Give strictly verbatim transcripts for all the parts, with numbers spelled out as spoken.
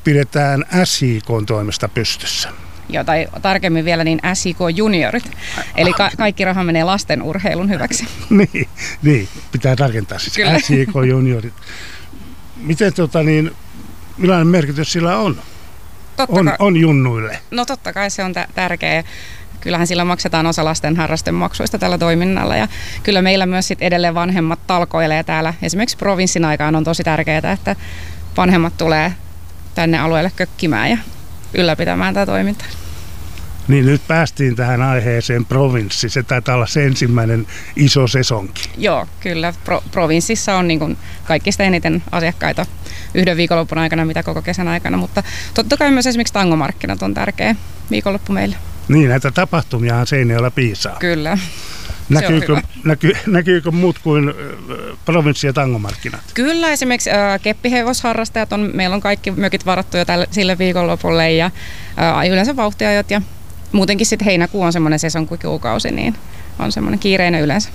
pidetään S J K:n toimesta pystyssä. Joo, tai tarkemmin vielä niin S J K juniorit. Eli ka- kaikki raha menee lasten urheilun hyväksi. niin, niin, pitää tarkentaa siis S J K juniorit. Miten tota niin, millainen merkitys sillä on? On, kai, on junnuille. No totta kai se on t- tärkeä. Kyllähän sillä maksetaan osa lasten harrasten maksuista tällä toiminnalla. Ja kyllä meillä myös sit edelleen vanhemmat talkoilee täällä. Esimerkiksi provinssin aikaan on tosi tärkeää, että vanhemmat tulee tänne alueelle kökkimään ja ylläpitämään tätä toimintaa. Niin nyt päästiin tähän aiheeseen provinssi. Se taitaa olla se ensimmäinen iso sesonki. Joo, kyllä. Pro- provinssissa on niin kuin kaikista eniten asiakkaita yhden viikonloppun aikana, mitä koko kesän aikana. Mutta totta kai myös esimerkiksi tangomarkkinat on tärkeä viikonloppu meille. Niin, näitä tapahtumiahan Seinäjoella piisaa. Kyllä. Näkyykö, näky, näkyykö muut kuin äh, provinssi- ja tangomarkkinat? Kyllä, esimerkiksi äh, keppihevosharrastajat, on, meillä on kaikki mökit varattu jo tälle, sille viikonlopulle ja äh, yleensä vauhtiajot ja muutenkin sitten heinäkuu on semmoinen sesonkuukausi, niin on semmoinen kiireinen yleensä.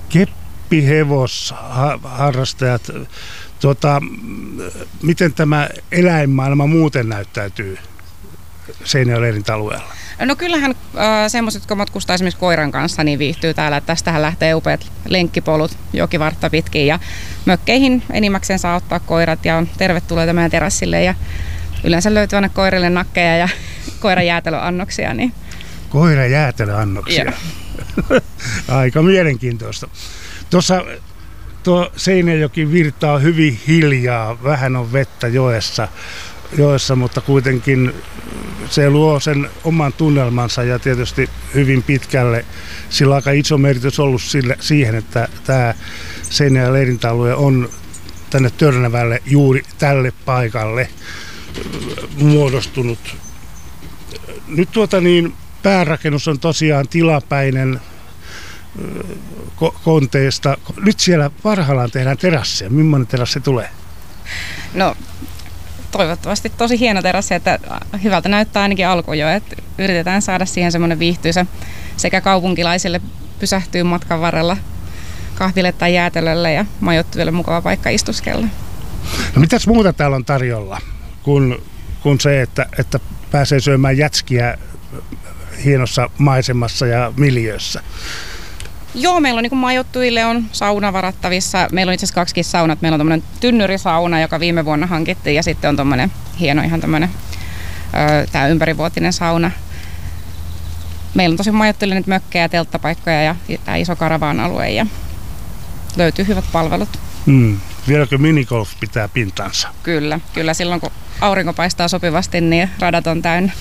Keppihevosharrastajat, tuota, miten tämä eläinmaailma muuten näyttäytyy Seinäjoen leirintäalueella? No kyllähän äh, semmoiset, jotka matkustaa esimerkiksi koiran kanssa, niin viihtyy täällä. Tästähän lähtee upeat lenkkipolut jokivartta pitkin ja mökkeihin enimmäkseen saa ottaa koirat ja on tervetulleita meidän terassille ja yleensä löytyy aina koirille nakkeja ja koiran jäätelöannoksia. Niin. Koiran jäätelöannoksia? Aika mielenkiintoista. Tuossa tuo Seinäjoki virtaa hyvin hiljaa, vähän on vettä joessa. joessa, mutta kuitenkin se luo sen oman tunnelmansa ja tietysti hyvin pitkälle. Sillä on aika iso merkitys ollut sille, siihen, että tämä Seinäjoen leirintäalue on tänne Törnävälle juuri tälle paikalle muodostunut. Nyt tuota niin, päärakennus on tosiaan tilapäinen ko- konteista. Nyt siellä parhaillaan tehdään terassia. Millainen terassi tulee? No toivottavasti tosi hieno terassi, että hyvältä näyttää ainakin alku jo, että yritetään saada siihen semmoinen viihtyisä sekä kaupunkilaisille pysähtyy matkan varrella kahville tai jäätelölle ja majoittujille mukava paikka istuskella. No mitäs muuta täällä on tarjolla kuin, kuin se, että, että pääsee syömään jätskiä hienossa maisemassa ja miljöössä? Joo, meillä on niin kuin majoittujille on sauna varattavissa. Meillä on itse asiassa kaksikin saunat. Meillä on tämmöinen tynnyrisauna, joka viime vuonna hankittiin, ja sitten on tämmöinen hieno ihan tämmöinen tämä ympärivuotinen sauna. Meillä on tosi majoittujille nyt mökkejä, telttapaikkoja ja tämä iso karavaan-alue ja löytyy hyvät palvelut. Hmm. Vieläkö minigolf pitää pintansa? Kyllä, kyllä silloin kun aurinko paistaa sopivasti, niin radat on täynnä.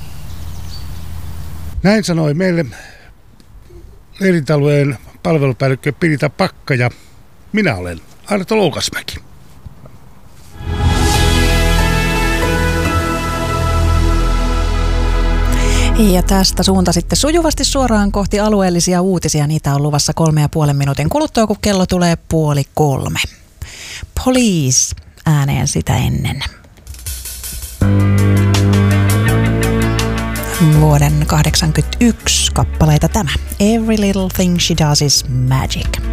Näin sanoi meille leirintäalueen palvelupäällikkö Pirita Pakka ja minä olen Arto Loukasmäki. Ja tästä suunta sitten sujuvasti suoraan kohti alueellisia uutisia. Niitä on luvassa kolme ja puolen minuutin kuluttua, kun kello tulee puoli kolme. Police ääneen sitä ennen. Vuoden kahdeksankymmentäyksi kappaleita tämä. Every little thing she does is magic.